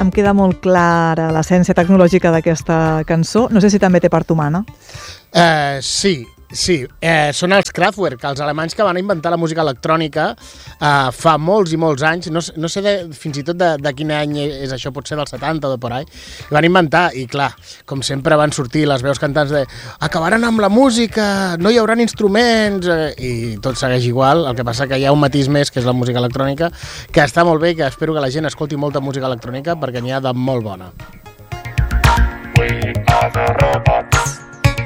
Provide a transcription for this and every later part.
em queda molt clara l'essència tecnològica d'aquesta cançó. No sé si també té part humana. Sí. Són els Kraftwerk, els alemanys que van inventar la música electrònica fa molts i molts anys, no sé fins i tot de quin any és això, potser del 70 o de por ahí, i van inventar, i clar, com sempre van sortir les veus cantants de acabaran amb la música, no hi haurà instruments, i tot segueix igual, el que passa que hi ha un matís més, que és la música electrònica, que està molt bé, que espero que la gent escolti molta música electrònica, perquè n'hi ha de molt bona. We are the robots.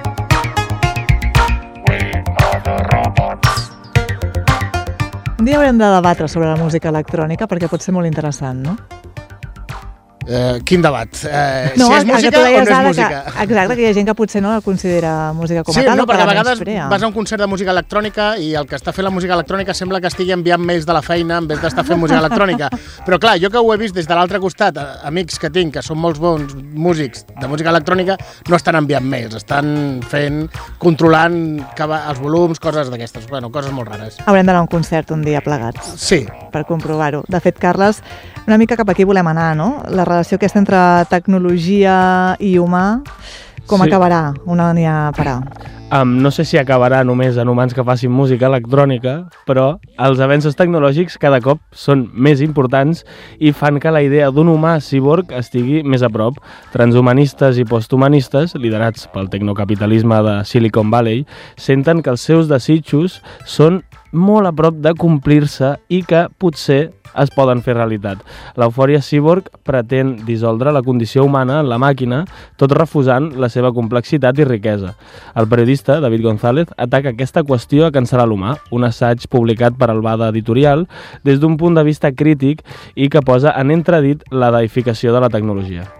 Un dia haurem de debatre sobre la música electrònica perquè pot ser molt interessant, no? Quin debat? No, si és música o no és música? Exacte, que hi ha gent que potser no la considera música com a tal. Sí, no, perquè a vegades vas a un concert de música electrònica i el que està fent la música electrònica sembla que estigui enviant mails de la feina en vez d'estar fent música electrònica. Però clar, jo que ho he vist des de l'altre costat, amics que tinc, que són molts bons músics de música electrònica, no estan enviant mails, estan controlant els volums, coses d'aquestes, coses molt rares. Haurem d'anar a un concert un dia plegats. Sí. Per comprovar-ho. De fet, Carles, una mica cap aquí volem anar, no? La relació aquesta entre tecnologia i humà, com acabarà? On anirà a parar? No sé si acabarà només en humans que facin música electrònica, però els avenços tecnològics cada cop són més importants i fan que la idea d'un humà cyborg estigui més a prop. Transhumanistes i posthumanistes, liderats pel tecnocapitalisme de Silicon Valley, senten que els seus desitjos són molt a prop de complir-se i que potser es poden fer realitat. L'eufòria cyborg pretén dissoldre la condició humana en la màquina, tot refusant la seva complexitat i riquesa. El periodista David González ataca aquesta qüestió a cancel·lar l'humà, un assaig publicat per Albada Editorial des d'un punt de vista crític i que posa en entredit la deificació de la tecnologia.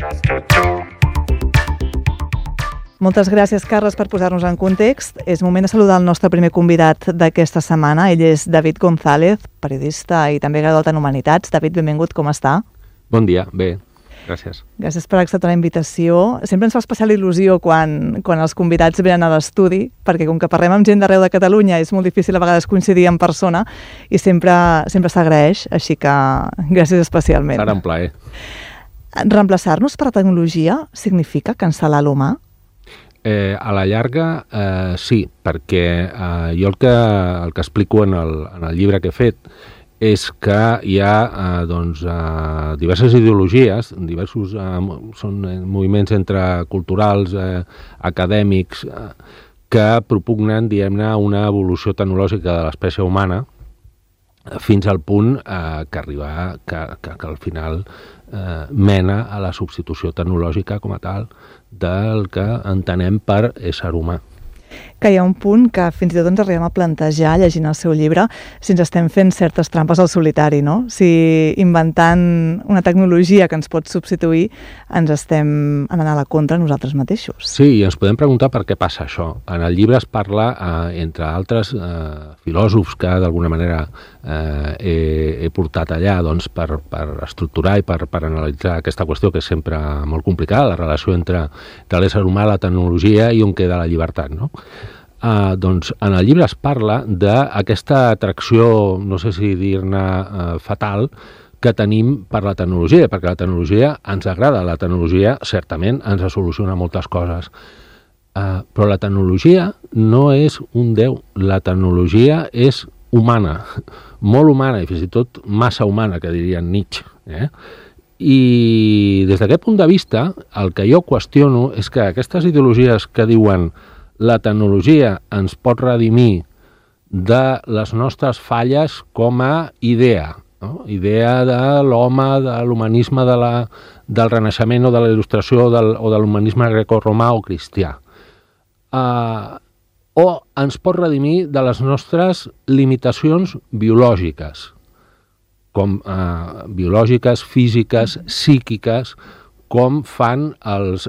Moltes gràcies, Carles, per posar-nos en context. És moment de saludar el nostre primer convidat d'aquesta setmana. Ell és David González, periodista i també graduat en Humanitats. David, benvingut, com està? Bon dia, bé, gràcies. Gràcies per acceptar la invitació. Sempre ens fa especial il·lusió quan els convidats venen a l'estudi, perquè com que parlem amb gent d'arreu de Catalunya és molt difícil a vegades coincidir en persona i sempre s'agraeix, així que gràcies especialment. Serà un plaer. Reemplaçar-nos per la tecnologia significa cancel·lar l'humà? A la llarga, sí, perquè jo el que explico en el llibre que he fet és que hi ha diverses ideologies, són moviments entre culturals, acadèmics, que propugnen, diguem-ne, una evolució tecnològica de l'espècie humana fins al punt que al final mena a la substitució tecnològica com a tal del que entenem per ésser humà. Que hi ha un punt que fins i tot ens arribem a plantejar, llegint el seu llibre, si ens estem fent certes trampes al solitari, no? Si inventant una tecnologia que ens pot substituir ens estem anant a la contra nosaltres mateixos. Sí, i ens podem preguntar per què passa això. En el llibre es parla, entre altres filòsofs que d'alguna manera he portat allà per estructurar i per analitzar aquesta qüestió que és sempre molt complicada, la relació entre l'ésser humà, la tecnologia i on queda la llibertat, no? Doncs en el llibre es parla d'aquesta atracció, no sé si dir-ne fatal, que tenim per la tecnologia, perquè la tecnologia ens agrada, la tecnologia certament ens soluciona moltes coses, però la tecnologia no és un déu, la tecnologia és humana, molt humana i fins i tot massa humana, que dirien Nietzsche. I des d'aquest punt de vista, el que jo qüestiono és que aquestes ideologies que diuen la tecnologia ens pot redimir de les nostres falles com a idea, no? Idea de l'home, de l'humanisme del Renaixement o de la Il·lustració o de l'humanisme grecorromà o cristià. O ens pot redimir de les nostres limitacions biològiques, biològiques, físiques, psíquiques, com fan els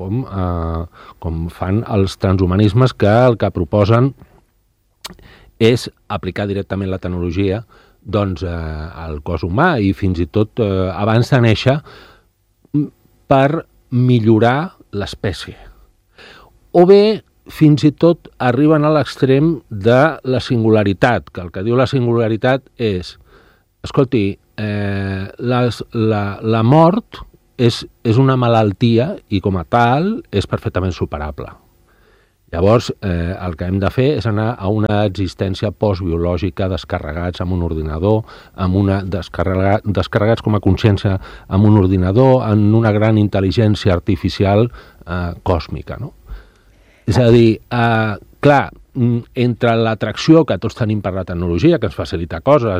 transhumanismes que el que proposen és aplicar directament la tecnologia al cos humà i fins i tot abans de néixer per millorar l'espècie. O bé, fins i tot arriben a l'extrem de la singularitat, que el que diu la singularitat és, escolti, la mort és una malaltia i com a tal és perfectament superable. Llavors, el que hem de fer és anar a una existència postbiològica descarregats amb un ordinador, descarregats com a consciència amb un ordinador, en una gran intel·ligència artificial còsmica, no? És a dir, clar, entre l'atracció que tots tenim per la tecnologia, que ens facilita coses,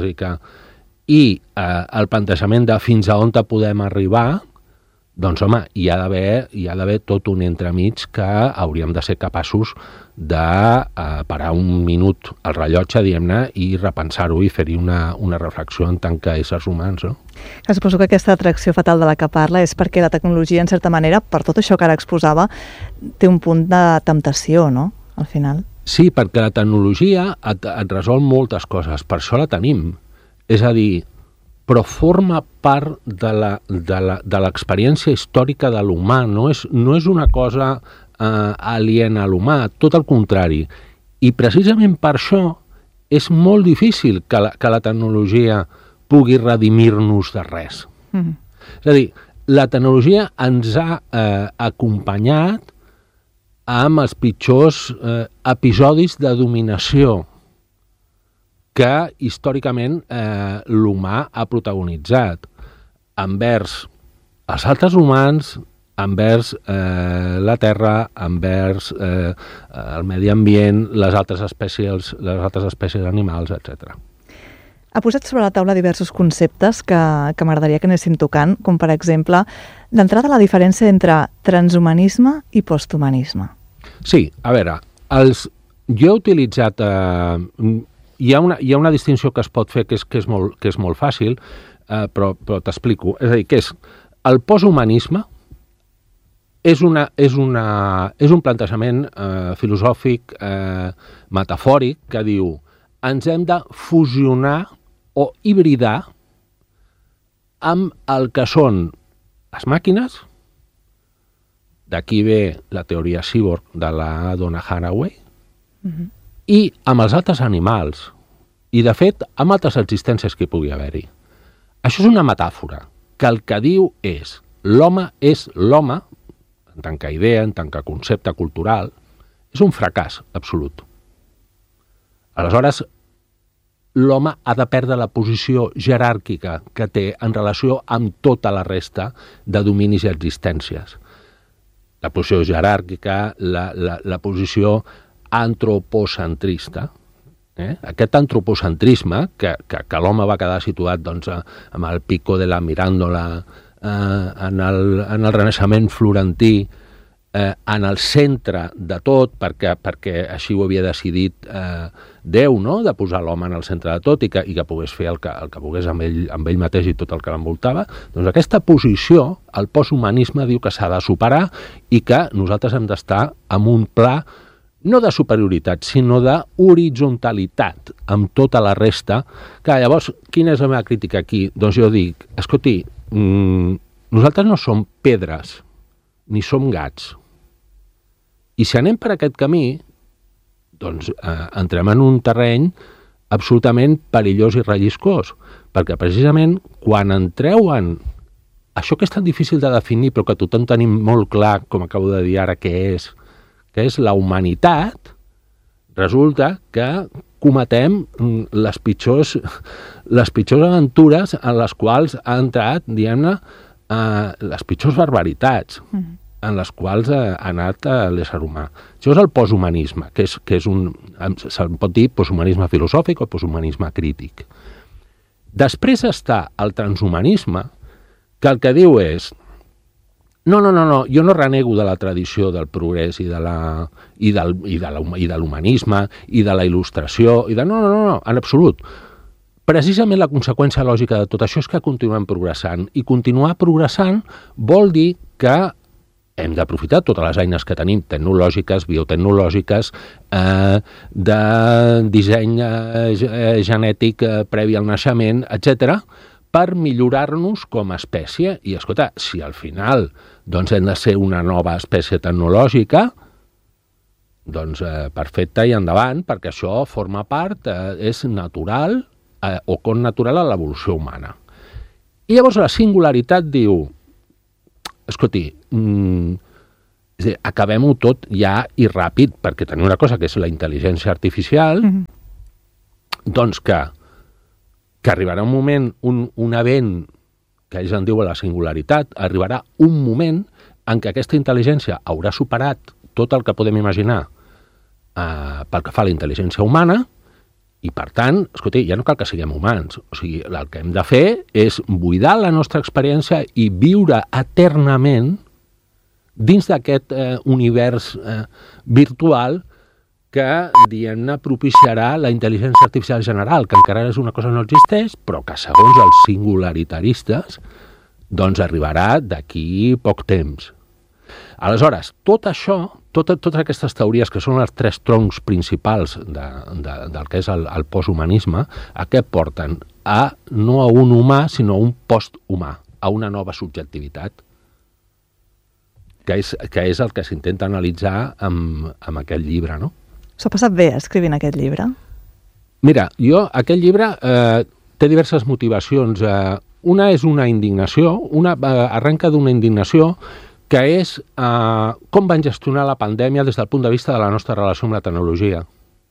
i el plantejament de fins a on podem arribar, doncs, home, hi ha d'haver tot un entremig que hauríem de ser capaços de parar un minut al rellotge, diguem-ne, i repensar-ho i fer-hi una reflexió en tant que éssers humans, no? Suposo que aquesta atracció fatal de la que parla és perquè la tecnologia, en certa manera, per tot això que ara exposava, té un punt de temptació, no?, al final. Sí, perquè la tecnologia et resol moltes coses, per això la tenim. És a dir, però forma part de l'experiència històrica de l'humà, no és una cosa aliena a l'humà, tot el contrari. I precisament per això és molt difícil que la tecnologia pugui redimir-nos de res. És a dir, la tecnologia ens ha acompanyat amb els pitjors episodis de dominació que històricament l'humà ha protagonitzat envers els altres humans, envers la Terra, envers el medi ambient, les altres espècies animals, etc. Ha posat sobre la taula diversos conceptes que m'agradaria que anéssim tocant, com per exemple, d'entrada la diferència entre transhumanisme i posthumanisme. Sí, a veure, jo he utilitzat... Hi ha una distinció que es pot fer que és molt fàcil, però t'explico. És a dir, que és el posthumanisme és un plantejament filosòfic, metafòric, que diu ens hem de fusionar o hibridar amb el que són les màquines, d'aquí ve la teoria cyborg de la Donna Haraway, i amb els altres animals, i de fet amb altres existències que hi pugui haver-hi. Això és una metàfora, que el que diu és l'home, en tant que idea, en tant que concepte cultural, és un fracàs absolut. Aleshores, l'home ha de perdre la posició jeràrquica que té en relació amb tota la resta de dominis i existències. La posició jeràrquica, la posició antropocentrista. Aquest antropocentrisme, que l'home va quedar situat doncs, amb el pico de la miràndola en el Renaixement florentí, en el centre de tot, perquè així ho havia decidit Déu, no?, de posar l'home en el centre de tot i que pogués fer el que pogués amb ell mateix i tot el que l'envoltava, doncs aquesta posició, el posthumanisme diu que s'ha de superar i que nosaltres hem d'estar en un pla no de superioritat, sinó d'horitzontalitat amb tota la resta. Que llavors, quina és la meva crítica aquí? Doncs jo dic, escolti, nosaltres no som pedres, ni som gats. I si anem per aquest camí, doncs entrem en un terreny absolutament perillós i relliscós, perquè precisament quan entreu en això que és tan difícil de definir, però que tothom tenim molt clar, com acabo de dir ara, que és la humanitat, resulta que cometem les pitjors aventures en les quals ha entrat, diguem-ne, les pitjors barbaritats en les quals ha anat l'ésser humà. Això és el posthumanisme, que és se'n pot dir posthumanisme filosòfic o posthumanisme crític. Després està el transhumanisme, que el que diu és no, jo no renego de la tradició del progrés i de l'humanisme i de la il·lustració, no, en absolut. Precisament la conseqüència lògica de tot això és que continuem progressant, i continuar progressant vol dir que hem d'aprofitar totes les eines que tenim, tecnològiques, biotecnològiques, de disseny genètic previ al naixement, etc., per millorar-nos com a espècie. I, escolta, si al final doncs hem de ser una nova espècie tecnològica, doncs perfecte i endavant, perquè això forma part, és natural o connatural a l'evolució humana. I llavors la singularitat diu, escolti, acabem-ho tot ja i ràpid, perquè tenim una cosa que és la intel·ligència artificial, doncs que arribarà un moment, un event, que ells en diuen la singularitat, arribarà un moment en què aquesta intel·ligència haurà superat tot el que podem imaginar pel que fa a la intel·ligència humana, i per tant, escolti, ja no cal que siguem humans. O sigui, el que hem de fer és buidar la nostra experiència i viure eternament dins d'aquest univers virtual que, diguem-ne, propiciarà la intel·ligència artificial general, que encara és una cosa que no existeix, però que, segons els singularitaristes, doncs arribarà d'aquí poc temps. Aleshores, tot això, totes aquestes teories, que són els 3 troncs principals del que és el posthumanisme, a què porten? No a un humà, sinó a un posthumà, a una nova subjectivitat, que és el que s'intenta analitzar amb aquest llibre, no? S'ho ha passat bé escrivint aquest llibre? Mira, aquest llibre té diverses motivacions. Una és una indignació, arrenca d'una indignació que és com van gestionar la pandèmia des del punt de vista de la nostra relació amb la tecnologia.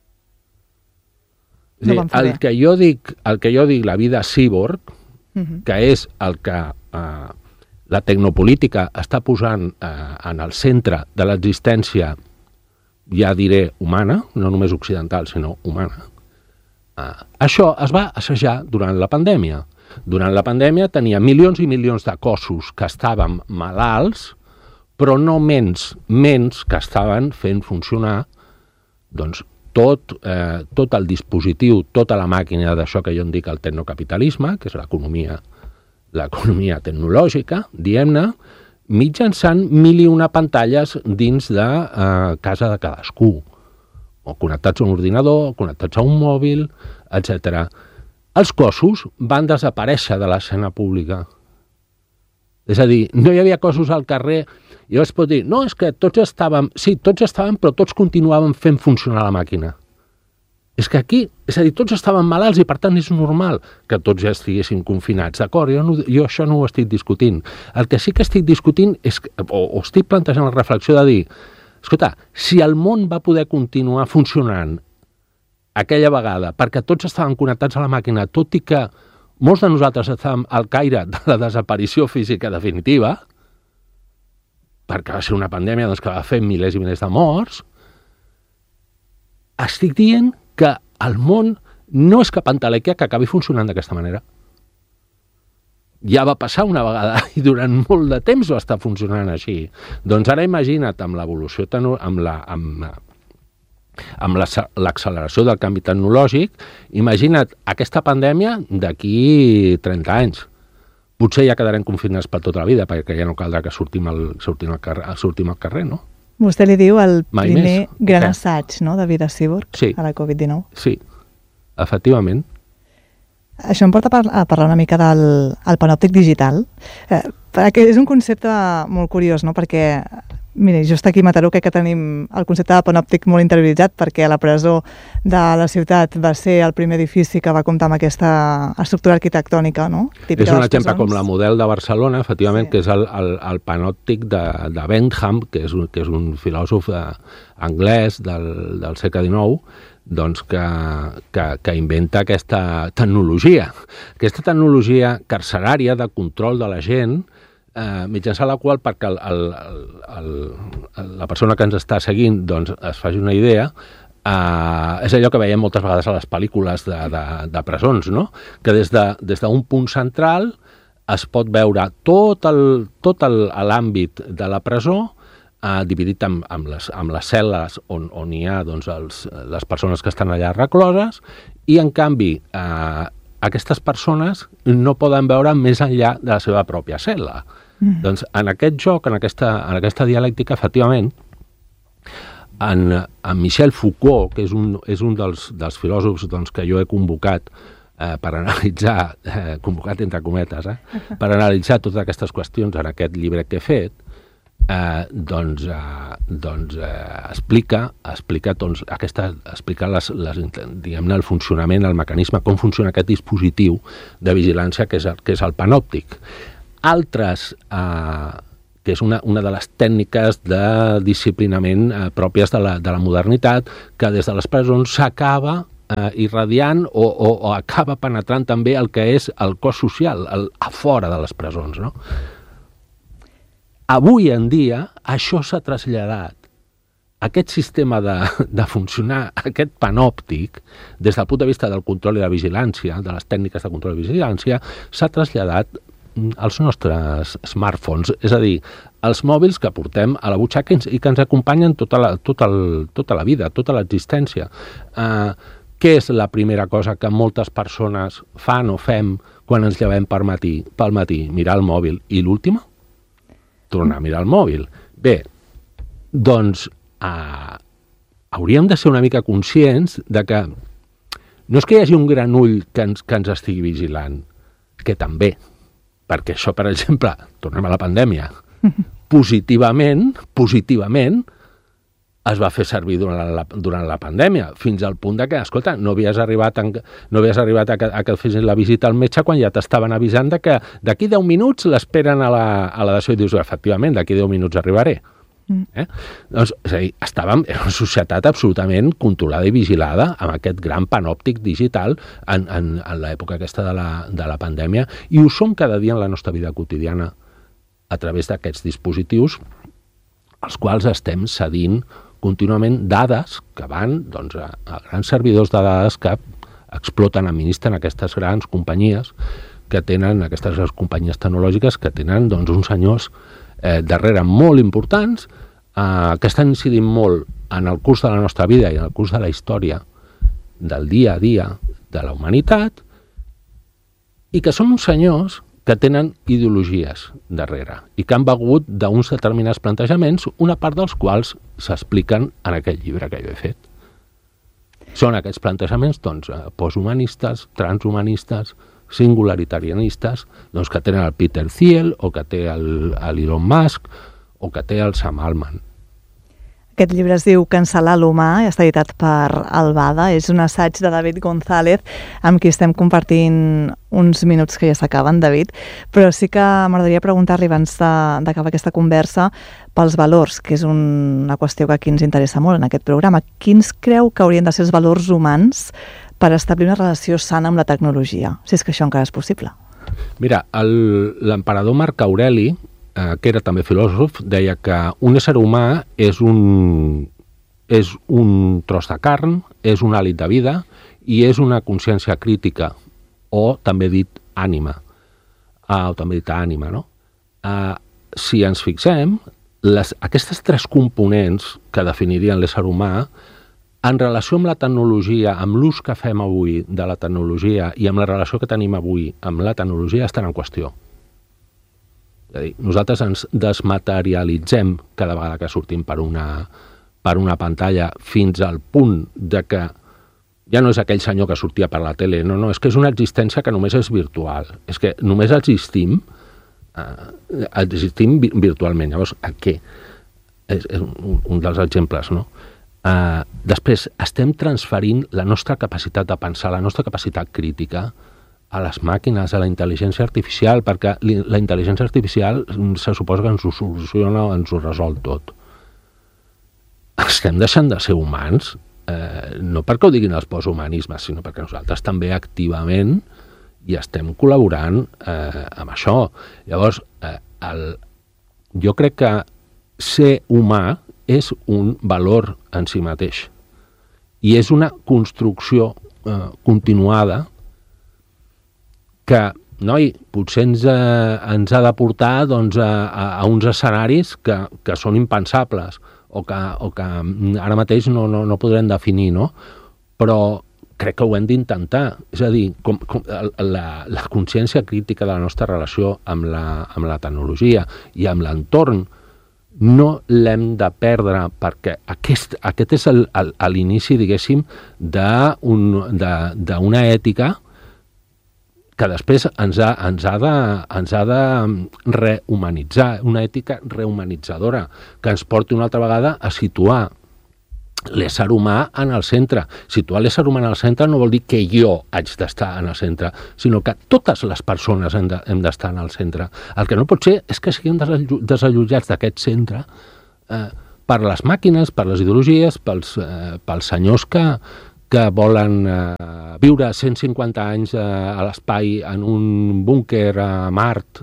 El que jo dic la vida cíborg, que és el que la tecnopolítica està posant en el centre de l'existència, ja diré humana, no només occidental, sinó humana, això es va assajar durant la pandèmia. Durant la pandèmia tenia milions i milions de cossos que estaven malalts, però no ments que estaven fent funcionar doncs, tot el dispositiu, tota la màquina d'això que jo en dic el tecnocapitalisme, que és l'economia tecnològica, diguem-ne, mitjançant 1001 pantalles dins de casa de cadascú, o connectats a un ordinador, connectats a un mòbil, etc. Els cossos van desaparèixer de l'escena pública. És a dir, no hi havia cossos al carrer. I llavors pot dir, no, és que tots estaven, però tots continuaven fent funcionar la màquina. És que aquí, és a dir, tots estaven malalts i per tant és normal que tots ja estiguessin confinats, d'acord? Jo això no ho estic discutint. El que sí que estic discutint és, o estic plantejant la reflexió de dir, escolta, si el món va poder continuar funcionant aquella vegada perquè tots estaven connectats a la màquina, tot i que molts de nosaltres estàvem al caire de la desaparició física definitiva, perquè va ser una pandèmia doncs, que va fer milers i milers de morts, estic dient que el món no és cap entelèquia que acabi funcionant d'aquesta manera. Ja va passar una vegada i durant molt de temps va estar funcionant així. Doncs ara imagina't amb l'evolució, amb l'acceleració del canvi tecnològic, imagina't aquesta pandèmia d'aquí 30 anys. Potser ja quedarem confinats per tota la vida, perquè ja no caldrà que sortim al carrer, no? Vostè li diu el primer gran assaig, no?, de vida cíborg a la Covid-19. Sí, efectivament. Això em porta a parlar una mica del panòptic digital, perquè és un concepte molt curiós, no?, perquè mira, just aquí a Mataró crec que tenim el concepte de panòptic molt interioritzat, perquè la presó de la ciutat va ser el primer edifici que va comptar amb aquesta estructura arquitectònica, no? És un exemple com la Model de Barcelona, efectivament, que és el panòptic de Bentham, que és un filòsof anglès del segle XIX, doncs que inventa aquesta tecnologia carcerària de control de la gent, mitjançant la qual, perquè la persona que ens està seguint doncs, es faci una idea, és allò que veiem moltes vegades a les pel·lícules de presons, no? Que des d'un punt central es pot veure tot l'àmbit de la presó dividit amb les cel·les on hi ha doncs, les persones que estan allà recloses, i en canvi aquestes persones no poden veure més enllà de la seva pròpia cel·la. Doncs en aquest joc, en aquesta dialèctica, efectivament, en Michel Foucault, que és un dels filòsofs doncs, que jo he convocat per analitzar, convocat entre cometes, per analitzar totes aquestes qüestions en aquest llibre que he fet, explica diguem-ne, el funcionament, el mecanisme, com funciona aquest dispositiu de vigilància que és el panòptic. Altres, que és una de les tècniques de disciplinament pròpies de la modernitat, que des de les presons s'acaba irradiant o acaba penetrant també el que és el cos social, a fora de les presons, no? Avui en dia això s'ha traslladat, aquest sistema de funcionar, aquest panòptic, des del punt de vista del control i de vigilància, de les tècniques de control i vigilància, s'ha traslladat als nostres smartphones, és a dir, els mòbils que portem a la butxaca i que ens acompanyen tota la vida, tota l'existència. Què és la primera cosa que moltes persones fan o fem quan ens llevem pel matí? Mirar el mòbil. I l'última? Tornar a mirar el mòbil. Bé, doncs hauríem de ser una mica conscients de que no és que hi hagi un gran ull que ens estigui vigilant, que també, perquè això, per exemple, tornem a la pandèmia, positivament es va fer servir durant la pandèmia, fins al punt de que, escolta, no havies arribat a que et fessin la visita al metge quan ja t'estaven avisant de que d'aquí 10 minuts l'esperen a la dació i dius, efectivament, d'aquí 10 minuts arribaré. Doncs, és a dir, estàvem en una societat absolutament controlada i vigilada amb aquest gran panòptic digital en l'època aquesta de la pandèmia, i ho som cada dia en la nostra vida quotidiana a través d'aquests dispositius als quals estem cedint contínuament dades que van a grans servidors de dades que exploten, administren aquestes grans companyies que tenen, aquestes companyies tecnològiques que tenen uns senyors darrere molt importants que estan incidint molt en el curs de la nostra vida i en el curs de la història del dia a dia de la humanitat, i que són uns senyors que tenen ideologies darrere i que han begut d'uns determinats plantejaments, una part dels quals s'expliquen en aquell llibre que jo he fet. Són aquests plantejaments posthumanistes, transhumanistes, singularitarianistes, que tenen el Peter Thiel, o que té l'Elon Musk, o que té el Sam Altman. Aquest llibre es diu Cancel·lar l'humà, i està editat per Albada. És un assaig de David González, amb qui estem compartint uns minuts que ja s'acaben, David. Però sí que m'agradaria preguntar-li abans d'acabar aquesta conversa pels valors, que és una qüestió que aquí ens interessa molt en aquest programa. Quins creu que haurien de ser els valors humans per establir una relació sana amb la tecnologia, si és que això encara és possible? Mira, l'emperador Marc Aureli, que era també filòsof, deia que un ésser humà és un tros de carn, és un hàlit de vida i és una consciència crítica, o també dit ànima, no? Si ens fixem, aquestes tres components que definirien l'ésser humà, en relació amb la tecnologia, amb l'ús que fem avui de la tecnologia i amb la relació que tenim avui amb la tecnologia, estan en qüestió. És a dir, nosaltres ens desmaterialitzem cada vegada que sortim per una pantalla, fins al punt de que ja no és aquell senyor que sortia per la tele, no, és que és una existència que només és virtual, és que només existim virtualment. Llavors, què? És un dels exemples, no? Després, estem transferint la nostra capacitat de pensar, la nostra capacitat crítica a les màquines, a la intel·ligència artificial, perquè la intel·ligència artificial se suposa que ens ho soluciona o ens ho resol tot. Estem deixant de ser humans, no perquè ho diguin els posthumanismes, sinó perquè nosaltres també activament hi estem col·laborant amb això. Llavors, jo crec que ser humà és un valor en si mateix i és una construcció continuada que, potser ens ha de portar a uns escenaris que són impensables o que ara mateix no podrem definir, no? Però crec que ho hem d'intentar. És a dir, la consciència crítica de la nostra relació amb la tecnologia i amb l'entorn no l'hem de perdre, perquè aquest és l'inici, diguéssim, d'una ètica que després ens ha de rehumanitzar, una ètica rehumanitzadora, que ens porti una altra vegada a situar l'ésser humà en el centre. Situar l'ésser humà en el centre no vol dir que jo haig d'estar en el centre, sinó que totes les persones hem d'estar en el centre. El que no pot ser és que siguem desallotjats d'aquest centre per les màquines, per les ideologies, pels senyors que volen viure 150 anys a l'espai en un búnquer a Mart.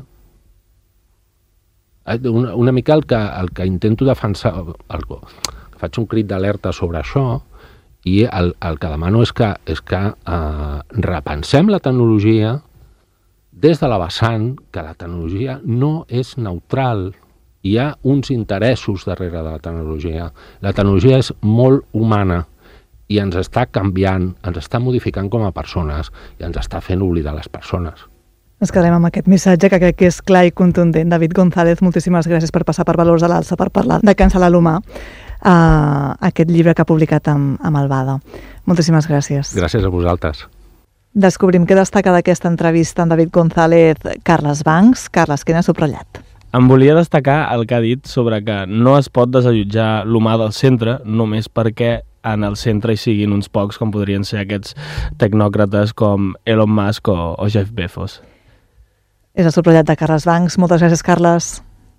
Una mica el que intento defensar, faig un crit d'alerta sobre això, i el que demano és que repensem la tecnologia des de la vessant que la tecnologia no és neutral. Hi ha uns interessos darrere de la tecnologia. La tecnologia és molt humana i ens està canviant, ens està modificant com a persones i ens està fent oblidar les persones. Ens quedarem amb aquest missatge que crec que és clar i contundent. David González, moltíssimes gràcies per passar per Valors a l'Alça, per parlar de Cancel·lar l'humà, aquest llibre que ha publicat amb Albada. Moltíssimes gràcies. Gràcies a vosaltres. Descobrim què destaca d'aquesta entrevista amb David González, Carles Bancs. Carles, què n'ha subratllat? Em volia destacar el que ha dit sobre que no es pot desallotjar l'humà del centre només perquè en el centre hi siguin uns pocs com podrien ser aquests tecnòcrates com Elon Musk o Jeff Bezos. És el subratllat de Carles Bancs. Moltes gràcies, Carles.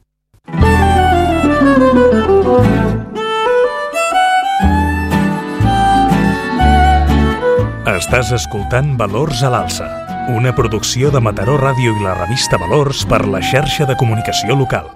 Estàs escoltant Valors a l'Alça, una producció de Mataró Ràdio i la revista Valors per la xarxa de comunicació local.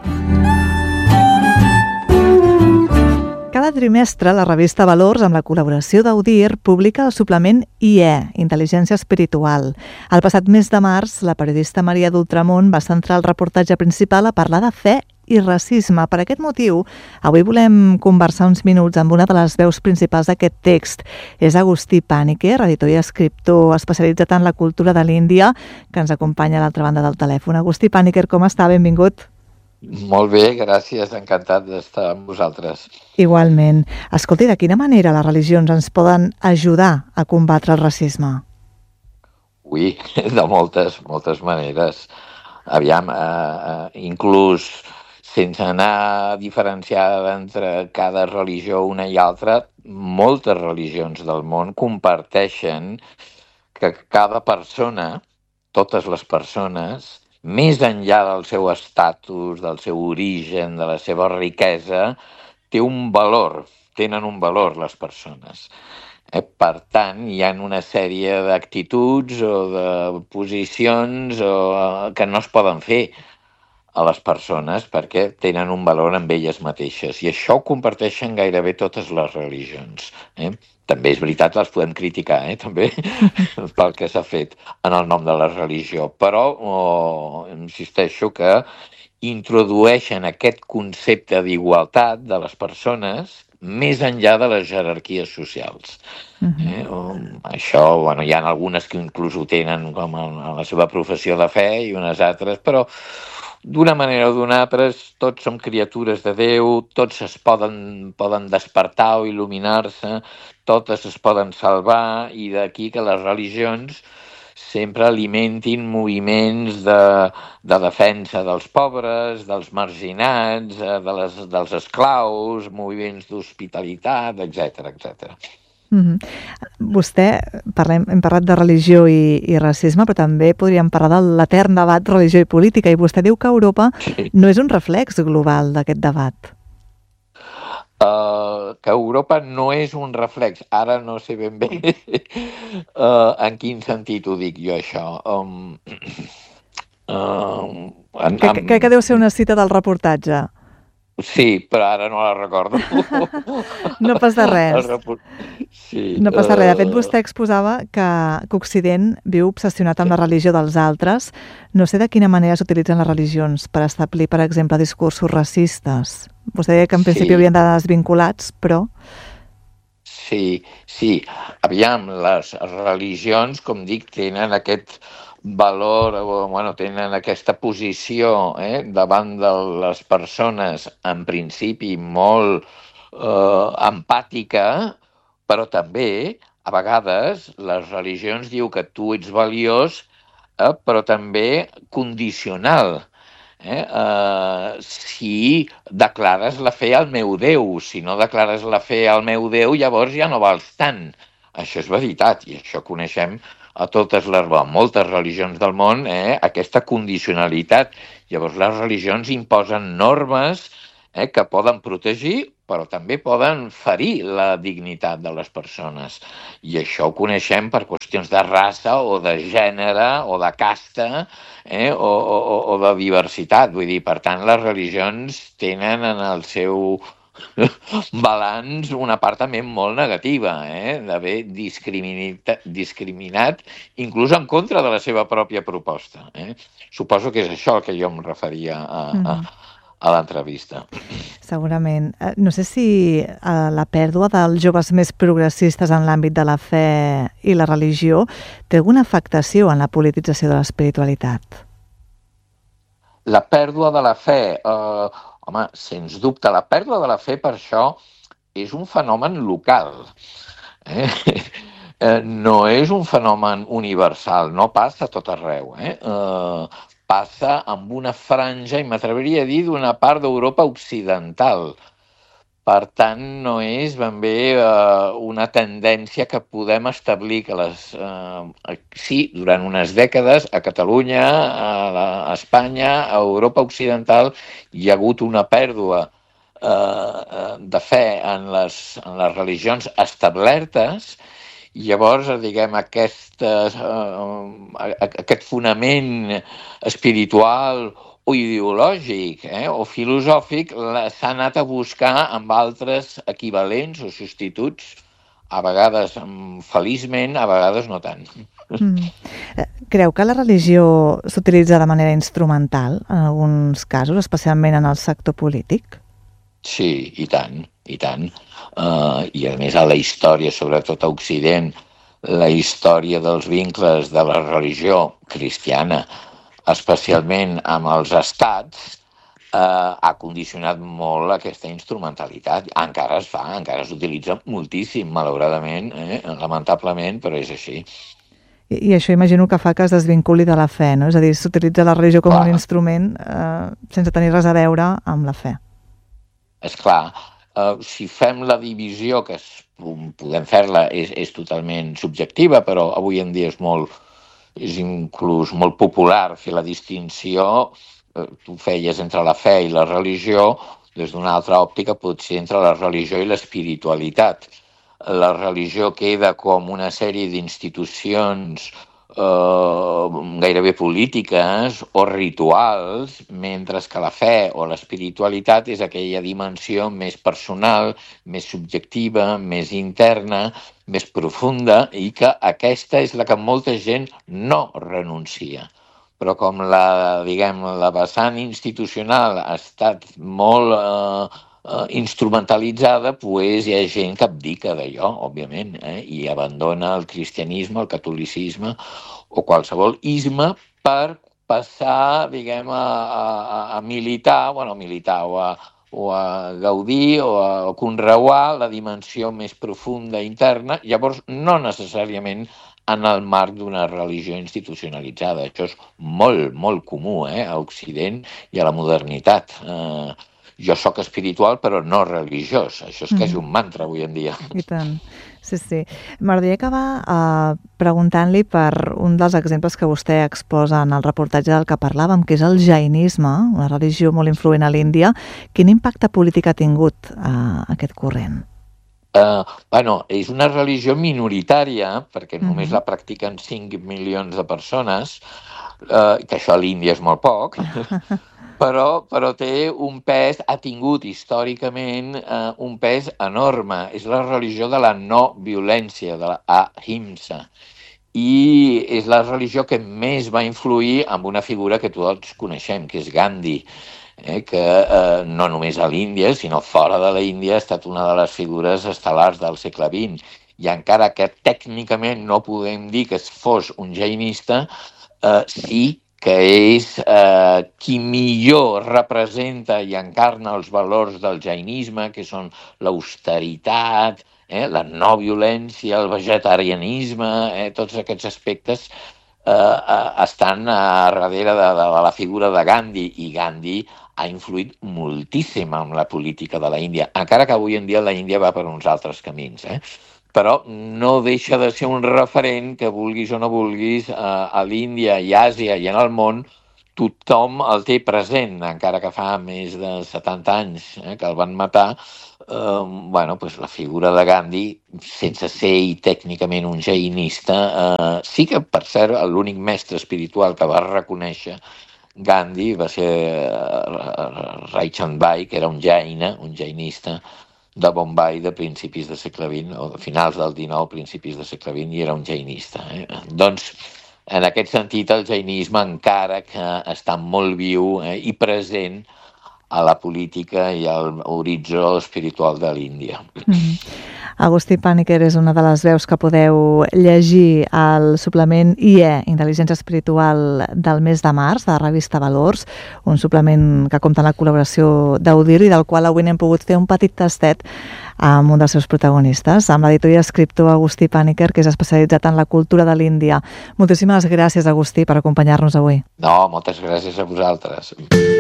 Cada trimestre, la revista Valors, amb la col·laboració d'Audir, publica el suplement IE, Intel·ligència Espiritual. El passat mes de març, la periodista Maria d'Ultramont va centrar el reportatge principal a parlar de fe i racisme. Per aquest motiu, avui volem conversar uns minuts amb una de les veus principals d'aquest text. És Agustí Pàniker, editor i escriptor especialitzat en la cultura de l'Índia, que ens acompanya a l'altra banda del telèfon. Agustí Pàniker, com està? Benvingut. Molt bé, gràcies, encantat d'estar amb vosaltres. Igualment. Escolti, de quina manera les religions ens poden ajudar a combatre el racisme? Ui, de moltes maneres. Aviam, inclús sense anar a diferenciar entre cada religió una i altra, moltes religions del món comparteixen que cada persona, totes les persones, més enllà del seu estatus, del seu origen, de la seva riquesa, tenen un valor les persones. Per tant, hi ha una sèrie d'actituds o de posicions que no es poden fer a les persones perquè tenen un valor en elles mateixes. I això ho comparteixen gairebé totes les religions. També és veritat, les podem criticar, també, pel que s'ha fet en el nom de la religió. Però insisteixo que introdueixen aquest concepte d'igualtat de les persones més enllà de les jerarquies socials. Això, hi ha algunes que inclús ho tenen com a la seva professió de fe i unes altres, però d'una manera o d'una altra, tots som criatures de Déu, tots es poden despertar o il·luminar-se, totes es poden salvar, i d'aquí que les religions sempre alimentin moviments de defensa dels pobres, dels marginats, dels esclaus, moviments d'hospitalitat, etc. Vostè, hem parlat de religió i racisme, però també podríem parlar de l'etern debat religió i política, i vostè diu que Europa no és un reflex global d'aquest debat. Que Europa no és un reflex. Ara no sé ben bé en quin sentit ho dic jo, això. Crec que deu ser una cita del reportatge. Sí, però ara no la recordo. No passa res. Sí, no passa res. De fet, vostè exposava que Occident viu obsessionat amb la religió dels altres. No sé de quina manera s'utilitzen les religions per establir, per exemple, discursos racistes. Vostè deia que en principi haurien d'anar desvinculats, però... Sí. Aviam, les religions, com dic, tenen aquest valor, tenen aquesta posició davant de les persones, en principi molt empàtica, però també, a vegades, les religions diu que tu ets valiós però també condicional. Si declares la fe al meu Déu, si no declares la fe al meu Déu, llavors ja no vals tant. Això és veritat, i això coneixem a moltes religions del món, aquesta condicionalitat. Llavors les religions imposen normes que poden protegir, però també poden ferir la dignitat de les persones. I això ho coneixem per qüestions de raça o de gènere o de casta o de diversitat. Vull dir, per tant, les religions tenen en el seu balanç una part també molt negativa, d'haver discriminat inclús en contra de la seva pròpia proposta. Suposo que és això el que jo em referia a l'entrevista. Segurament. No sé si la pèrdua dels joves més progressistes en l'àmbit de la fe i la religió té alguna afectació en la politització de l'espiritualitat. La pèrdua de la fe, home, sens dubte, la pèrdua de la fe per això és un fenomen local. No és un fenomen universal, no passa a tot arreu. Passa amb una franja, i m'atreviria a dir, d'una part d'Europa occidental. Per tant, no és ben bé una tendència que podem establir que sí, durant unes dècades a Catalunya, a Espanya, a Europa occidental, hi ha hagut una pèrdua de fe en les religions establertes. Llavors, diguem, aquest fonament espiritual o ideològic o filosòfic s'ha anat a buscar amb altres equivalents o substituts, a vegades feliçment, a vegades no tant. Creu que la religió s'utilitza de manera instrumental en alguns casos, especialment en el sector polític? Sí, i tant, i tant. I a més a la història, sobretot a Occident, la història dels vincles de la religió cristiana, especialment amb els estats, ha condicionat molt aquesta instrumentalitat. Encara es fa, encara s'utilitza moltíssim, malauradament, lamentablement, però és així. I això imagino que fa que es desvinculi de la fe, no? És a dir, s'utilitza la religió com un instrument sense tenir res a veure amb la fe. És clar, si fem la divisió, que podem fer-la, és totalment subjectiva, però avui en dia és inclús molt popular fer la distinció, tu feies entre la fe i la religió, des d'una altra òptica potser entre la religió i l'espiritualitat. La religió queda com una sèrie d'institucions gairebé polítiques o rituals, mentre que la fe o l'espiritualitat és aquella dimensió més personal, més subjectiva, més interna, més profunda, i que aquesta és la que molta gent no renuncia. Però com la vessant institucional ha estat molt instrumentalitzada, doncs hi ha gent que abdica d'allò, òbviament, i abandona el cristianisme, el catolicisme o qualsevol isme per passar, a militar, o a gaudir o a conreuar la dimensió més profunda interna, llavors no necessàriament en el marc d'una religió institucionalitzada. Això és molt, molt comú a Occident i a la modernitat. Jo sóc espiritual però no religiós. Això és quasi un mantra avui en dia. I tant. Sí. M'agradaria acabar preguntant-li per un dels exemples que vostè exposa en el reportatge del que parlàvem, que és el jainisme, una religió molt influent a l'Índia. Quin impacte polític ha tingut aquest corrent? És una religió minoritària, perquè només la practiquen 5 milions de persones, que això a l'Índia és molt poc, però té un pes, ha tingut històricament un pes enorme. És la religió de la no violència, de la ahimsa. I és la religió que més va influir en una figura que tots coneixem, que és Gandhi, que no només a l'Índia, sinó fora de l'Índia ha estat una de les figures estel·lars del segle XX. I encara que tècnicament no podem dir que fos un jainista, sí que és qui millor representa i encarna els valors del jainisme, que són l'austeritat, la no violència, el vegetarianisme, tots aquests aspectes estan darrere de la figura de Gandhi, i Gandhi ha influït moltíssim en la política de la Índia, encara que avui en dia la Índia va per uns altres camins, però no deixa de ser un referent que, vulguis o no vulguis, a l'Índia i a Àsia i en el món tothom el té present, encara que fa més de 70 anys que el van matar. La figura de Gandhi, sense ser tècnicament un jainista, sí que, per cert, l'únic mestre espiritual que va reconèixer Gandhi va ser Rai Chandbai, que era un jainista de Bombay de principis del segle XX, o de finals del XIX, principis del segle XX, i era un jainista. Doncs, en aquest sentit, el jainisme encara que està molt viu i present a la política i a l'horitzó espiritual de l'Índia. Agustí Pàniker és una de les veus que podeu llegir al suplement IE, Intel·ligència Espiritual, del mes de març, de la revista Valors, un suplement que compta amb la col·laboració d'Audir i del qual avui n'hem pogut fer un petit tastet amb un dels seus protagonistes, amb l'editor i escriptor Agustí Pàniker, que és especialitzat en la cultura de l'Índia. Moltíssimes gràcies, Agustí, per acompanyar-nos avui. No, moltes gràcies a vosaltres.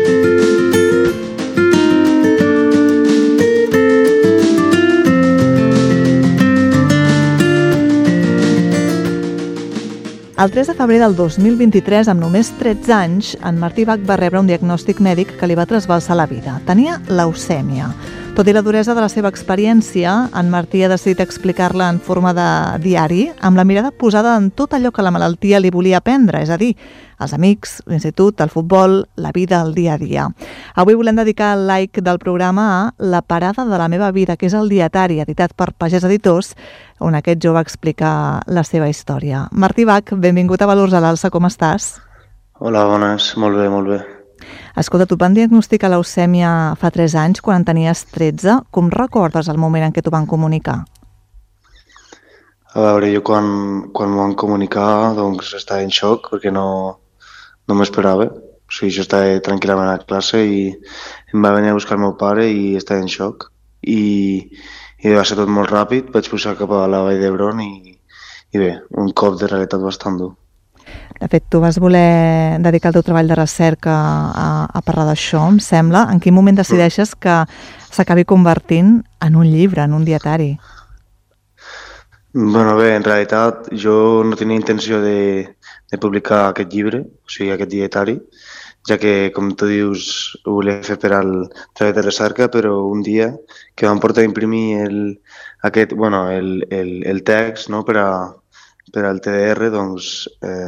El 3 de febrer del 2023, amb només 13 anys, en Martí Bach va rebre un diagnòstic mèdic que li va trasbalsar la vida. Tenia leucèmia. Tot i la duresa de la seva experiència, en Martí ha decidit explicar-la en forma de diari, amb la mirada posada en tot allò que la malaltia li volia aprendre, és a dir, els amics, l'institut, el futbol, la vida, el dia a dia. Avui volem dedicar el like del programa a La parada de la meva vida, que és el dietari editat per Pagès Editors, on aquest jove explica la seva història. Martí Bach, benvingut a Valors a l'Alça, com estàs? Hola, bones, molt bé, molt bé. Escolta, tu van diagnosticar leucèmia fa 3 anys, quan en tenies 13. Com recordes el moment en què t'ho van comunicar? A veure, jo quan m'ho van comunicar, doncs estava en xoc, perquè no m'ho esperava. O sigui, jo estava tranquil·lament a classe i em va venir a buscar el meu pare i estava en xoc. I va ser tot molt ràpid, vaig pujar cap a la Vall d'Hebron i bé, un cop de realitat bastant dur. De fet, tu vas voler dedicar el teu treball de recerca a parlar d'això, em sembla. En quin moment decideixes que s'acabi convertint en un llibre, en un dietari? Bueno, bé, en realitat jo no tenia intenció de publicar aquest llibre, o sigui, aquest dietari, ja que, com tu dius, ho volia fer per al treball de recerca, però un dia que vam portar a imprimir el text, no, per al TDR, doncs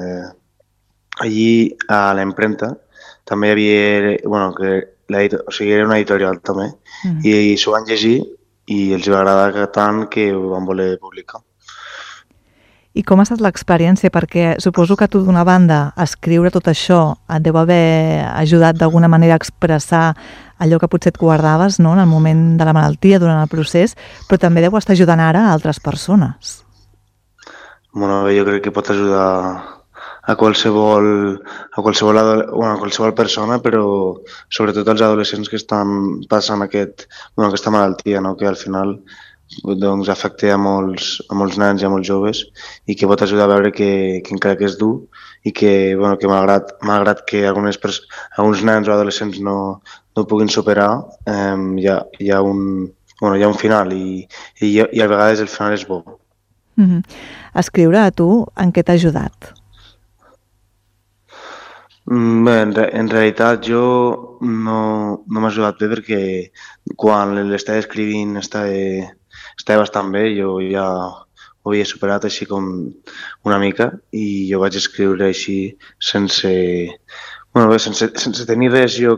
allí a la impremta també hi havia, era una editorial també, i s'ho van llegir i els va agradar tant que ho van voler publicar. I com ha estat l'experiència? Perquè suposo que tu, d'una banda, escriure tot això et deu haver ajudat d'alguna manera a expressar allò que potser et guardaves, no?, en el moment de la malaltia, durant el procés, però també deu estar ajudant ara a altres persones. Bueno, jo crec que pot ajudar a qualsevol persona, però sobretot als adolescents que estan passant aquesta malaltia, no?, que al final doncs, afecta a molts nens i a molts joves i que pot ajudar a veure que encara que és dur i que malgrat que alguns nens o adolescents no ho puguin superar, hi ha un final i a vegades el final és bo. Escriure a tu, en què t'ha ajudat? Bé, en realitat jo no m'ha ajudat bé perquè quan l'estava escrivint estava bastant bé, jo ja ho havia superat així com una mica i jo vaig escriure així sense tenir res jo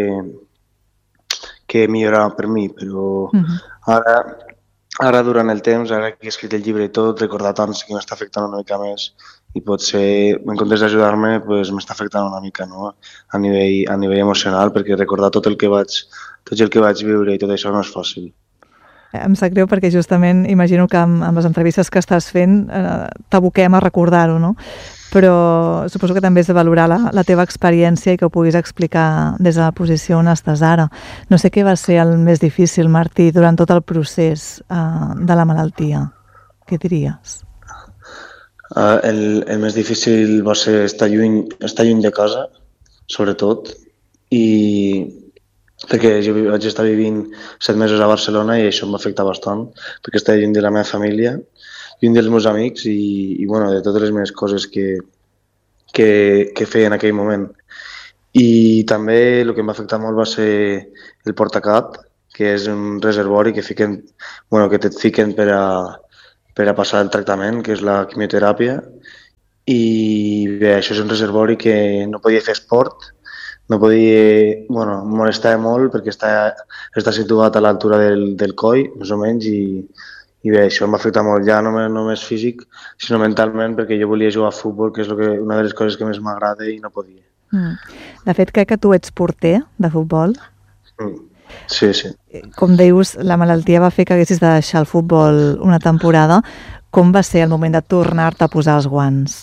que millorar per mi, però ara durant el temps, ara que he escrit el llibre i tot, recordar tant que m'està afectant una mica més i potser, en comptes d'ajudar-me, m'està afectant una mica, no?, a nivell emocional, perquè recordar tot el que vaig viure i tot això no és fàcil. Em sap greu perquè justament imagino que amb les entrevistes que estàs fent t'aboquem a recordar-ho, no? Però suposo que també has de valorar la teva experiència i que ho puguis explicar des de la posició on estàs ara. No sé què va ser el més difícil, Martí, durant tot el procés de la malaltia. Què diries? El més difícil va ser estar lluny de casa, sobretot, i perquè jo vaig estar vivint 7 mesos a Barcelona i això em va afectar bastant, perquè estava lluny de la meva família, lluny dels meus amics i bueno, de totes les meves coses que feia en aquell moment. I també el que em va afectar molt va ser el Portacat, que és un reservori que et fiquen per a passar el tractament, que és la quimioteràpia. I bé, això és un reservori que no podia fer esport, no podia... Bueno, em molestava molt perquè està situat a l'altura del coll, més o menys, i bé, això em va afectar molt, ja no només físic, sinó mentalment, perquè jo volia jugar a futbol, que és una de les coses que més m'agrada i no podia. De fet, crec que tu ets porter de futbol. Sí. Com dius, la malaltia va fer que haguessis de deixar el futbol una temporada. Com va ser el moment de tornar-te a posar els guants?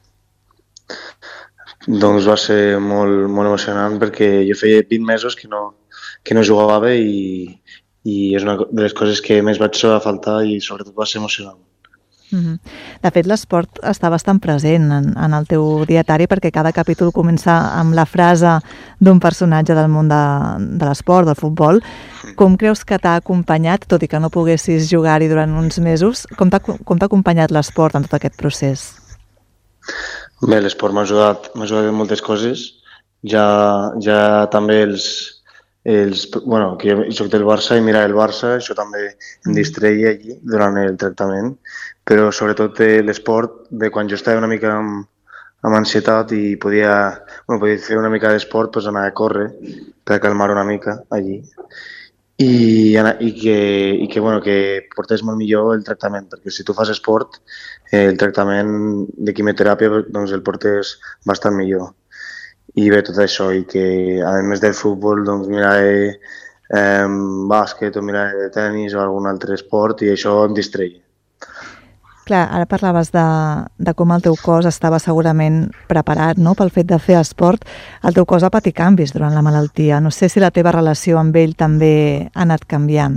Doncs va ser molt, molt emocionant perquè jo feia 20 mesos que no jugava i és una de les coses que més vaig trobar a faltar i sobretot va ser emocionant. De fet, l'esport està bastant present en el teu dietari perquè cada capítol comença amb la frase d'un personatge del món de l'esport, del futbol. Com creus que t'ha acompanyat, tot i que no poguessis jugar-hi durant uns mesos, com t'ha acompanyat l'esport en tot aquest procés? Bé, l'esport m'ha ajudat en moltes coses. Ja també bueno, que jo soc del Barça i mirar el Barça, això també em distreia allí durant el tractament, però sobretot l'esport, quan jo estava una mica amb ansietat i podia fer una mica d'esport, doncs anar a córrer per a calmar una mica allí i que portés molt millor el tractament, perquè si tu fas esport, el tractament de quimioteràpia doncs el portés bastant millor. I bé, tot això, i que a més del futbol doncs miraré bàsquet o miraré tenis o algun altre esport i això em distreia. Clar, ara parlaves de com el teu cos estava segurament preparat, no?, pel fet de fer esport. El teu cos va patir canvis durant la malaltia. No sé si la teva relació amb ell també ha anat canviant.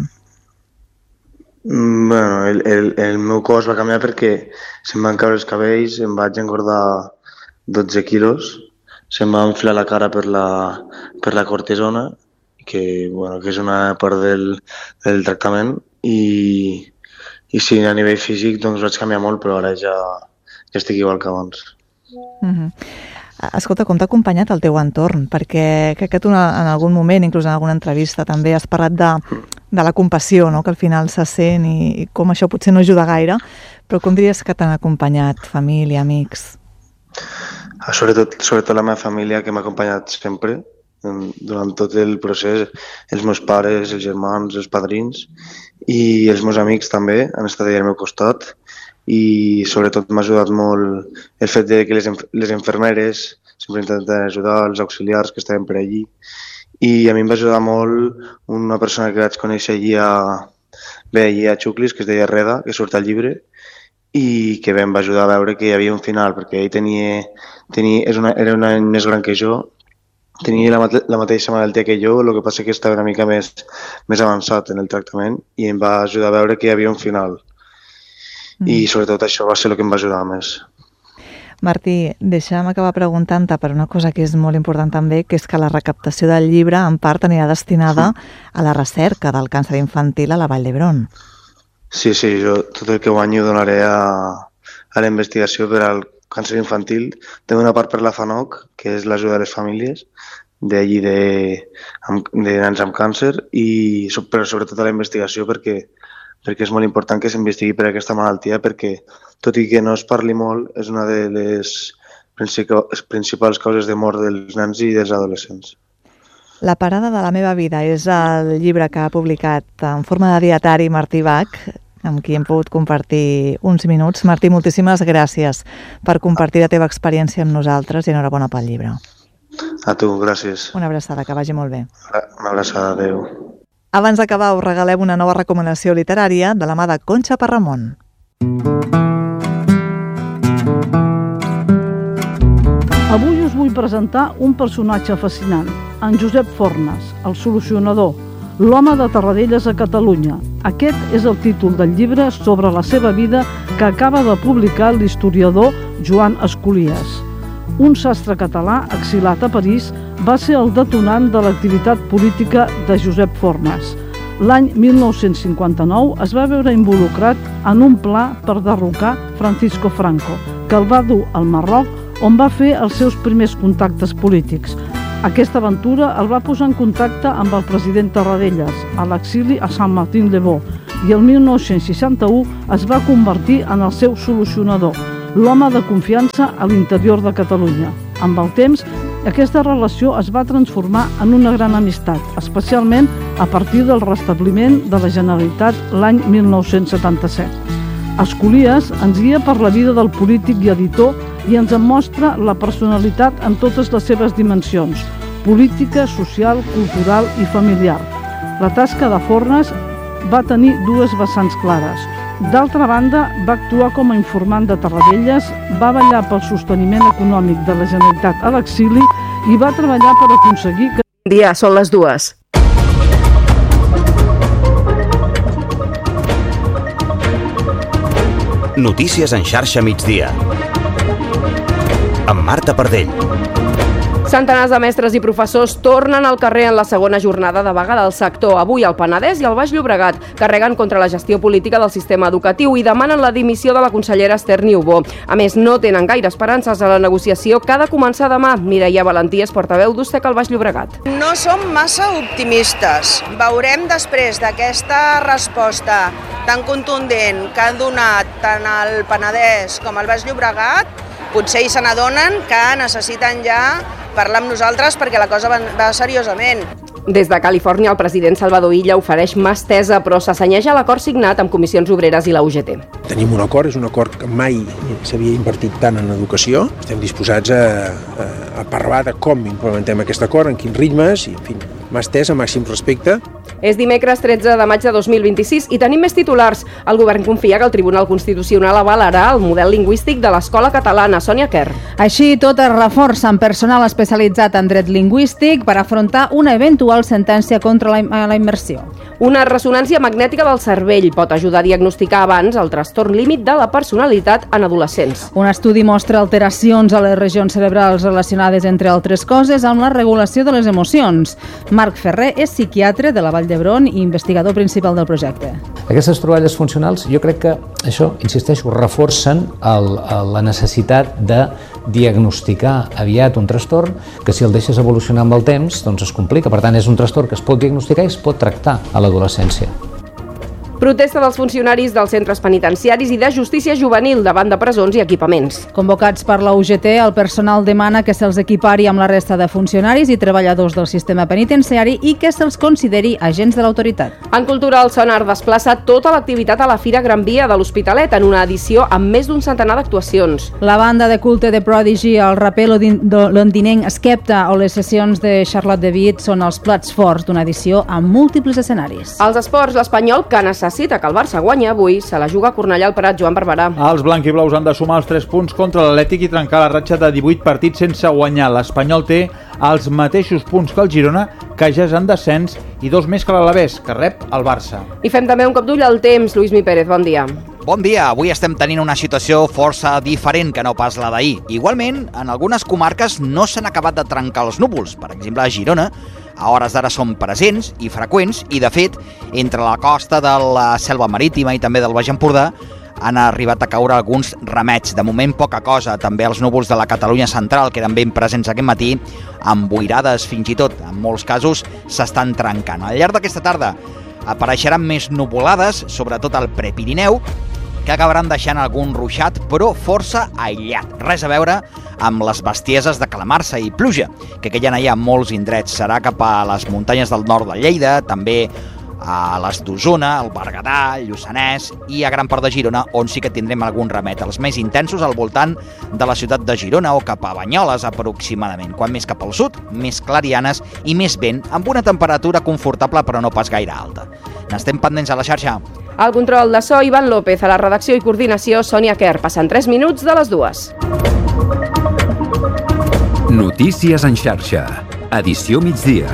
Bueno, el meu cos va canviar perquè se'm van caure els cabells, em vaig engordar 12 quilos, se'm va enfilar la cara per la cortisona, que és una part del tractament, i sí, a nivell físic doncs vaig canviar molt, però ara ja estic igual que abans. Escolta, com t'ha acompanyat el teu entorn? Perquè crec que tu en algun moment, inclús en alguna entrevista, també has parlat de la compassió, no?, que al final se sent i com això potser no ajuda gaire, però com diries que t'han acompanyat família, amics? Sobretot la meva família, que m'ha acompanyat sempre durant tot el procés, els meus pares, els germans, els padrins, i els meus amics també han estat allà al meu costat, i sobretot m'ha ajudat molt el fet que les infermeres sempre intenten ajudar, els auxiliars que estaven per allí, i a mi em va ajudar molt una persona que vaig conèixer allí a Xuclis, que es deia Reda, que surt al llibre, i que em va ajudar a veure que hi havia un final, perquè ell era un any més gran que jo, tenia la mateixa malaltia que jo, el que passa que estava una mica més avançat en el tractament i em va ajudar a veure que hi havia un final. I sobretot això va ser el que em va ajudar més. Martí, deixa'm acabar preguntant-te per una cosa que és molt important també, que és que la recaptació del llibre en part anirà destinada a la recerca del càncer infantil a la Vall d'Hebron. Sí, jo tot el que guanyo donaré a la investigació per al càncer infantil. Té una part per la FANOC, que és l'ajuda a les famílies d'allí de nens amb càncer, però sobretot a la investigació perquè és molt important que s'investigui per aquesta malaltia, perquè tot i que no es parli molt, és una de les principals causes de mort dels nens i dels adolescents. La parada de la meva vida és el llibre que ha publicat en forma de dietari Martí Bach, amb qui hem pogut compartir uns minuts. Martí, moltíssimes gràcies per compartir la teva experiència amb nosaltres i enhorabona pel llibre. A tu, gràcies. Una abraçada, que vagi molt bé. Una abraçada, adeu. Abans d'acabar, us regalem una nova recomanació literària de la mà de Conxa Parramon. Avui us vull presentar un personatge fascinant, en Josep Fornes, el solucionador, l'home de Terradellas a Catalunya. Aquest és el títol del llibre sobre la seva vida que que acaba de publicar l'historiador Joan Escolies. Un sastre català exilat a París va ser el detonant de l'activitat política de Josep Fornas. L'any 1959 es va veure involucrat en un pla per derrocar Francisco Franco, que el va dur al Marroc, on va fer els seus primers contactes polítics. Aquesta aventura el va posar en contacte amb el president Tarradellas, a l'exili a Saint-Martin-les-Vaux, i el 1961 es va convertir en el seu solucionador, l'home de confiança a l'interior de Catalunya. Amb el temps, aquesta relació es va transformar en una gran amistat, especialment a partir del restabliment de la Generalitat l'any 1977. Escolies ens guia per la vida del polític i editor i ens en mostra la personalitat en totes les seves dimensions, política, social, cultural i familiar. La tasca de Fornas va tenir dues vessants clares. D'altra banda, va actuar com a informant de Tarradellas, va vetllar pel sosteniment econòmic de la Generalitat a l'exili i va treballar per aconseguir que... Dia, són les 2. Notícies en xarxa migdia. Amb Marta Pardell. Centenars de mestres i professors tornen al carrer en la segona jornada de vaga del sector. Avui al Penedès i al Baix Llobregat carreguen contra la gestió política del sistema educatiu i demanen la dimissió de la consellera Esther Niubó. A més, no tenen gaire esperances a la negociació que ha de començar demà. Mireia Valentí és portaveu d'USTEC al Baix Llobregat. No som massa optimistes. Veurem després d'aquesta resposta tan contundent que han donat tant el Penedès com el Baix Llobregat, potser se n'adonen que necessiten ja parlar amb nosaltres perquè la cosa va seriosament. Des de Califòrnia, el president Salvador Illa ofereix mà estesa, però s'assenyeja l'acord signat amb Comissions Obreres i la UGT. Tenim un acord, és un acord que mai s'havia invertit tant en educació. Estem disposats a parlar de com implementem aquest acord, en quins ritmes, i en fi, mà estesa, màxim respecte. És dimecres 13 de maig de 2026 i tenim més titulars. El govern confia que el Tribunal Constitucional avalarà el model lingüístic de l'escola catalana. Sònia Quer. Així tot es reforça en personal especialitzat en dret lingüístic per afrontar una eventual sentència contra la immersió. Una ressonància magnètica del cervell pot ajudar a diagnosticar abans el trastorn límit de la personalitat en adolescents. Un estudi mostra alteracions a les regions cerebrals relacionades, entre altres coses, amb la regulació de les emocions. Marc Ferrer és psiquiatre de la Vall d'Hebron i investigador principal del projecte. Aquestes troballes funcionals, jo crec que això, insisteixo, reforcen la necessitat de diagnosticar aviat un trastorn que si el deixes evolucionar amb el temps, doncs es complica. Per tant, és un trastorn que es pot diagnosticar i es pot tractar a l'adolescència. Protesta dels funcionaris dels centres penitenciaris i de justícia juvenil davant de presons i equipaments. Convocats per la UGT, el personal demana que se'ls equipari amb la resta de funcionaris i treballadors del sistema penitenciari i que se'ls consideri agents de l'autoritat. En cultura, el Sonar desplaça tota l'activitat a la Fira Gran Via de l'Hospitalet en una edició amb més d'un centenar d'actuacions. La banda de culte de Prodigy, el raper londinenc Skepta o les sessions de Charlotte de Witt són els plats forts d'una edició amb múltiples escenaris. Als esports, l'Espanyol, que necessita que el Barça guanyi avui, se la juga a Cornellà al Prat. Joan Barberà. Els blanquiblaus han de sumar els 3 punts contra l'Atlètic i trencar la ratxa de 18 partits sense guanyar. L'Espanyol té els mateixos punts que el Girona, que ja és en descens, i 2 més que l'Alavés, que rep el Barça. I fem també un cop d'ull al temps. Lluís Mi Pérez, bon dia. Bon dia, avui estem tenint una situació força diferent que no pas la d'ahir. Igualment, en algunes comarques no s'han acabat de trencar els núvols. Per exemple, a Girona, a hores d'ara són presents i freqüents i, de fet, entre la costa de la Selva Marítima i també del Baix Empordà han arribat a caure alguns ramets. De moment, poca cosa. També els núvols de la Catalunya central, que eren ben presents aquest matí, amb boirades fins i tot, en molts casos, s'estan trencant. Al llarg d'aquesta tarda apareixeran més nuvolades, sobretot al Prepirineu, que acabaran deixant algun ruixat, però força aïllat. Res a veure amb les bestieses de calamarsa i pluja, que aquella hi ha molts indrets. Serà cap a les muntanyes del nord de Lleida, també a les d'Osona, el Berguedà, el Lluçanès i a gran part de Girona, on sí que tindrem algun remet. Els més intensos al voltant de la ciutat de Girona o cap a Banyoles, aproximadament. Quan més cap al sud, més clarianes i més vent, amb una temperatura confortable però no pas gaire alta. N'estem pendents a la xarxa. Al control de so, Ivan López. A la redacció i coordinació, Sònia Quer. Passen 3 minuts de les 2. Notícies en xarxa. Edició migdia.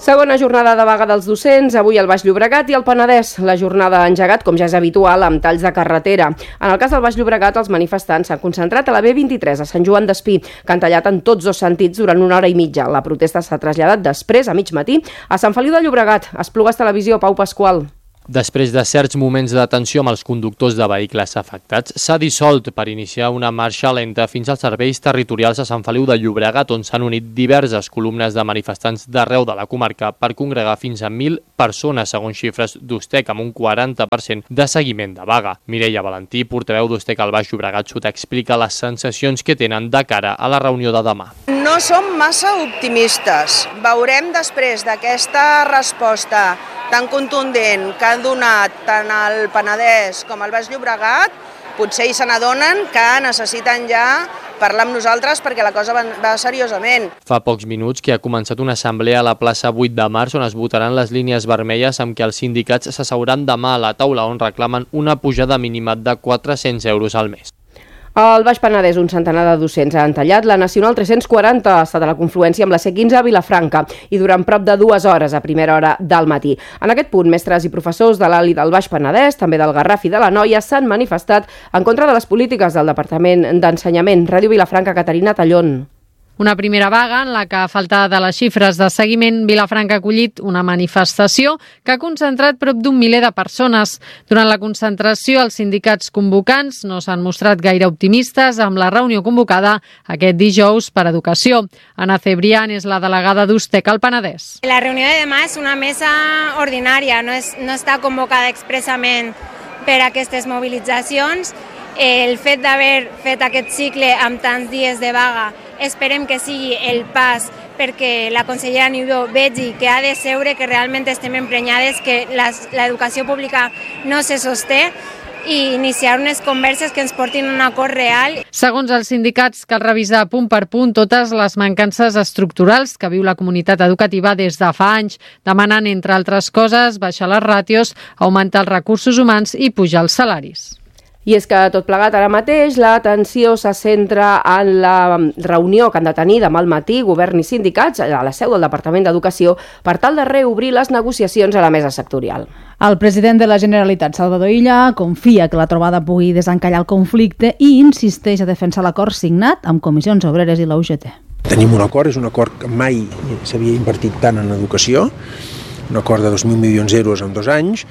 Segona jornada de vaga dels docents, avui al Baix Llobregat i al Penedès. La jornada ha engegat, com ja és habitual, amb talls de carretera. En el cas del Baix Llobregat, els manifestants s'han concentrat a la B23, a Sant Joan d'Espí, que han tallat en tots dos sentits durant 1 hora i mitja. La protesta s'ha traslladat després, a mig matí, a Sant Feliu de Llobregat. Esplugues Televisió, Pau Pasqual. Després de certs moments de tensió amb els conductors de vehicles afectats, s'ha dissolt per iniciar una marxa lenta fins als serveis territorials a Sant Feliu de Llobregat, on s'han unit diverses columnes de manifestants d'arreu de la comarca per congregar fins a 1.000 persones, segons xifres d'Ustec, amb un 40% de seguiment de vaga. Mireia Valentí, portaveu d'Ustec al Baix Llobregat Sud, explica les sensacions que tenen de cara a la reunió de demà. No som massa optimistes. Veurem després d'aquesta resposta tan contundent que han donat tant el Penedès com el Baix Llobregat, potser hi se n'adonen que necessiten ja parlar amb nosaltres perquè la cosa va seriosament. Fa pocs minuts que ha començat una assemblea a la plaça 8 de març on es votaran les línies vermelles amb què els sindicats s'asseuran demà a la taula, on reclamen una pujada mínima de 400 euros al mes. Al Baix Penedès, un centenar de docents han tallat la Nacional 340, ha estat a la confluència amb la C15 a Vilafranca i durant prop de 2 hores a primera hora del matí. En aquest punt, mestres i professors de l'Alt i del Baix Penedès, també del Garraf i de l'Anoia, s'han manifestat en contra de les polítiques del Departament d'Ensenyament. Ràdio Vilafranca, Caterina Tallón. Una primera vaga en la que, a falta de les xifres de seguiment, Vilafranca ha acollit una manifestació que ha concentrat prop d'1 miler de persones. Durant la concentració, els sindicats convocants no s'han mostrat gaire optimistes amb la reunió convocada aquest dijous per Educació. Ana Cebrián és la delegada d'Ustec al Penedès. La reunió de demà és una mesa ordinària, no està convocada expressament per a aquestes mobilitzacions. El fet d'haver fet aquest cicle amb tants dies de vaga esperem que sigui el pas perquè la consellera Niubó vegi que ha de seure, que realment estem emprenyades, que l'educació pública no se sosté i iniciar unes converses que ens portin a un acord real. Segons els sindicats, cal revisar punt per punt totes les mancances estructurals que viu la comunitat educativa des de fa anys, demanant, entre altres coses, baixar les ràtios, augmentar els recursos humans i pujar els salaris. I és que tot plegat ara mateix l'atenció se centra en la reunió que han de tenir demà al matí govern i sindicats a la seu del Departament d'Educació per tal de reobrir les negociacions a la mesa sectorial. El president de la Generalitat, Salvador Illa, confia que la trobada pugui desencallar el conflicte i insisteix a defensar l'acord signat amb Comissions Obreres i la UGT. Tenim un acord, és un acord que mai s'havia invertit tant en educació, un acord de 2.000 milions d'euros en 2 anys,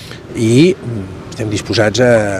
i estem disposats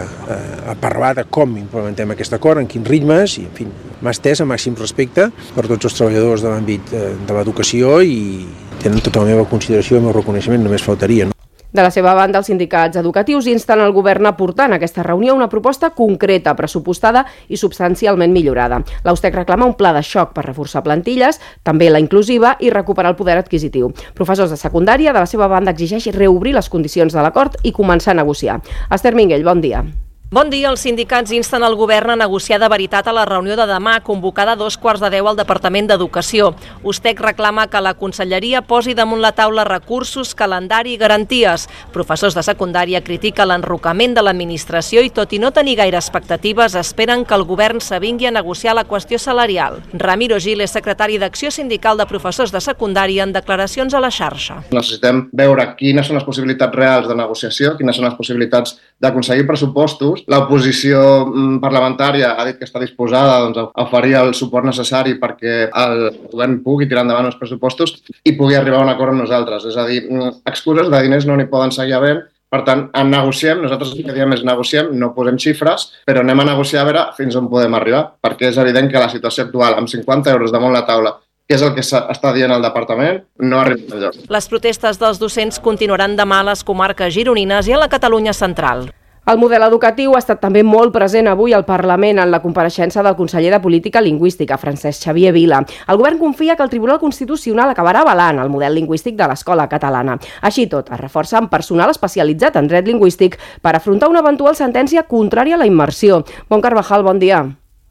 a parlar de com implementem aquest acord, en quins ritmes, i en fi, m'ha estès a màxim respecte per tots els treballadors de l'àmbit de l'educació i tenen tota la meva consideració i el meu reconeixement, només faltaria, no? De la seva banda, els sindicats educatius insten el govern a portar en aquesta reunió una proposta concreta, pressupostada i substancialment millorada. L'Ustec reclama un pla de xoc per reforçar plantilles, també la inclusiva i recuperar el poder adquisitiu. Professors de secundària, de la seva banda, exigeix reobrir les condicions de l'acord i començar a negociar. Esther Minguell, bon dia. Bon dia. Els sindicats insten el govern a negociar de veritat a la reunió de demà, convocada a 9:45 al Departament d'Educació. Ustec reclama que la Conselleria posi damunt la taula recursos, calendari i garanties. Professors de secundària critiquen l'enrocament de l'administració i, tot i no tenir gaire expectatives, esperen que el govern s'avingui a negociar la qüestió salarial. Ramiro Gil és secretari d'Acció Sindical de Professors de Secundària en declaracions a la xarxa. Necessitem veure quines són les possibilitats reals de negociació, quines són les possibilitats d'aconseguir pressupostos. L'oposició parlamentària ha dit que està disposada a oferir el suport necessari perquè el govern pugui tirar endavant els pressupostos i pugui arribar a un acord amb nosaltres. És a dir, excuses de diners no n'hi poden seguir havent. Per tant, negociem, nosaltres el que diem és negociem, no posem xifres, però anem a negociar a veure fins on podem arribar, perquè és evident que la situació actual, amb 50 euros damunt la taula, que és el que està dient el departament, no arriba enlloc. Les protestes dels docents continuaran demà a les comarques gironines i a la Catalunya central. El model educatiu ha estat també molt present avui al Parlament en la compareixença del conseller de Política Lingüística, Francesc Xavier Vila. El govern confia que el Tribunal Constitucional acabarà avalant el model lingüístic de l'escola catalana. Així tot, es reforça amb personal especialitzat en dret lingüístic per afrontar una eventual sentència contrària a la immersió. Bon Carvajal, bon dia.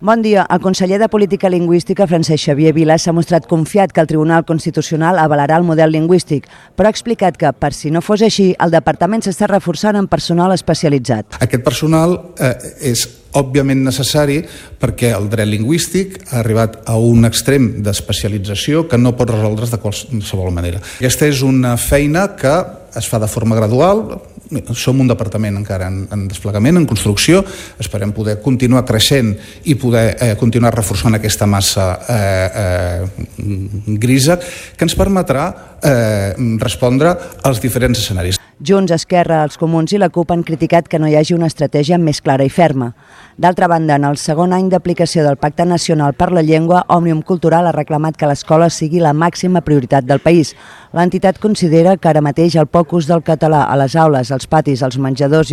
Bon dia. El conseller de Política Lingüística, Francesc Xavier Vila, s'ha mostrat confiat que el Tribunal Constitucional avalarà el model lingüístic, però ha explicat que, per si no fos així, el departament s'està reforçant amb personal especialitzat. Aquest personal és òbviament necessari perquè el dret lingüístic ha arribat a un extrem d'especialització que no pot resoldre's de qualsevol manera. Aquesta és una feina que es fa de forma gradual. Som un departament encara en desplegament, en construcció. Esperem poder continuar creixent i poder continuar reforçant aquesta massa grisa que ens permetrà respondre als diferents escenaris. Junts, Esquerra, els Comuns i la CUP han criticat que no hi hagi una estratègia més clara i ferma. D'altra banda, en el segon any d'aplicació del Pacte Nacional per la Llengua, Òmnium Cultural ha reclamat que l'escola sigui la màxima prioritat del país. L'entitat considera que ara mateix el poc ús del català a les aules, als patis, als menjadors